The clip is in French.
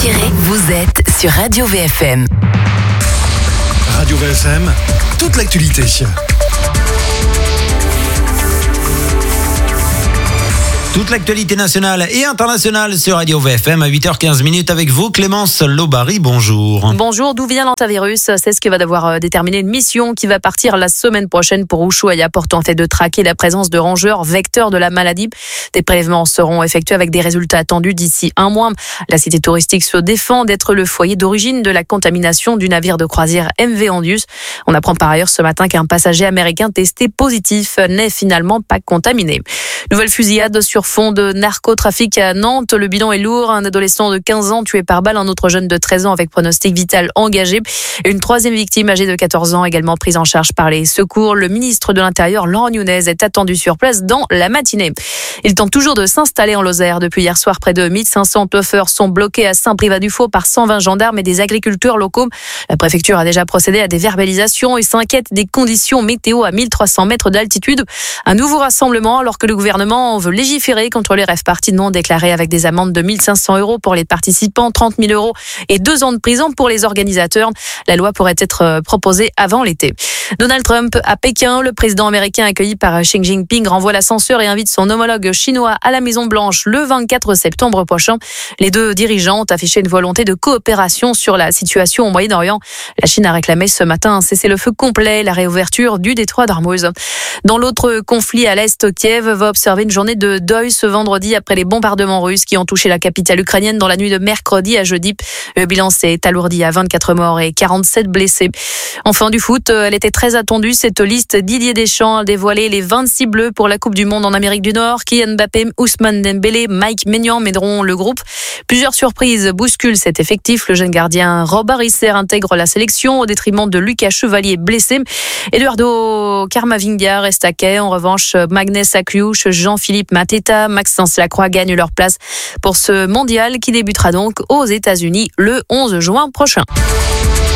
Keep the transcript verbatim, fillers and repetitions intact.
Thierry, vous êtes sur Radio V F M. Radio V F M, toute l'actualité. Toute l'actualité nationale et internationale sur Radio V F M à huit heures quinze avec vous, Clémence Lobary, bonjour. Bonjour, d'où vient l'antivirus ? C'est ce qui va devoir déterminer une mission qui va partir la semaine prochaine pour Ushuaïa, pour tenter de traquer la présence de rongeurs vecteurs de la maladie. Des prélèvements seront effectués avec des résultats attendus d'ici un mois. La cité touristique se défend d'être le foyer d'origine de la contamination du navire de croisière M V Andius. On apprend par ailleurs ce matin qu'un passager américain testé positif n'est finalement pas contaminé. Nouvelle fusillade sur fond de narcotrafic à Nantes. Le bilan est lourd. Un adolescent de quinze ans tué par balle, un autre jeune de treize ans avec pronostic vital engagé. Une troisième victime âgée de quatorze ans également prise en charge par les secours. Le ministre de l'Intérieur, Laurent Nunez, est attendu sur place dans la matinée. Il tente toujours de s'installer en Lozère. Depuis hier soir, près de mille cinq cents teufeurs sont bloqués à Saint-Privat-du-Faux par cent vingt gendarmes et des agriculteurs locaux. La préfecture a déjà procédé à des verbalisations et s'inquiète des conditions météo à mille trois cents mètres d'altitude. Un nouveau rassemblement alors que le gouvernement veut légiférer contre les rave-parties non déclarées avec des amendes de mille cinq cents euros pour les participants, trente mille euros et deux ans de prison pour les organisateurs. La loi pourrait être proposée avant l'été. Donald Trump à Pékin, le président américain accueilli par Xi Jinping renvoie l'ascenseur et invite son homologue chinois à la Maison-Blanche le vingt-quatre septembre prochain. Les deux dirigeants ont affiché une volonté de coopération sur la situation au Moyen-Orient. La Chine a réclamé ce matin un cessez-le-feu complet, la réouverture du détroit d'Ormuz. Dans l'autre conflit à l'Est, Kiev va observer une journée de deuil ce vendredi après les bombardements russes qui ont touché la capitale ukrainienne dans la nuit de mercredi à jeudi. Le bilan s'est alourdi à vingt-quatre morts et quarante-sept blessés. Enfin du foot, elle était très attendue cette liste. Didier Deschamps a dévoilé les vingt-six bleus pour la Coupe du Monde en Amérique du Nord. Kylian Mbappé, Ousmane Dembélé, Mike Maignan mèneront le groupe. Plusieurs surprises bousculent cet effectif. Le jeune gardien Robert Risser intègre la sélection au détriment de Lucas Chevalier blessé. Eduardo Camavinga reste à quai. En revanche, Magnès Akliouche, Jean-Philippe Mateta, Maxence Lacroix gagnent leur place pour ce mondial qui débutera donc aux États-Unis le onze juin prochain.